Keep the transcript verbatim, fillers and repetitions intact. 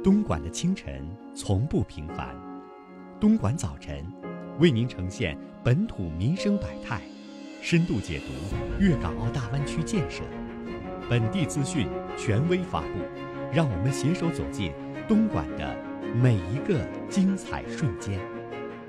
东莞的清晨从不平凡，东莞早晨为您呈现本土民生百态，深度解读粤港澳大湾区建设，本地资讯权威发布，让我们携手走进东莞的每一个精彩瞬间。